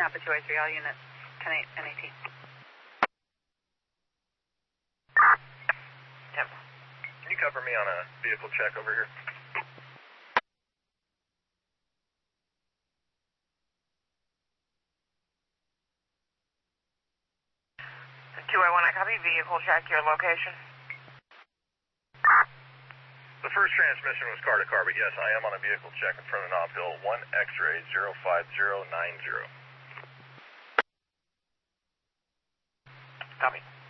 Napa 283, all units, 10-8 and 18. Yep. Can you cover me on a vehicle check over here? 201, I copy. Vehicle check, your location. The first transmission was car to car, but yes, I am on a vehicle check in front of Nob Hill, 1 X-ray 05090. Copy.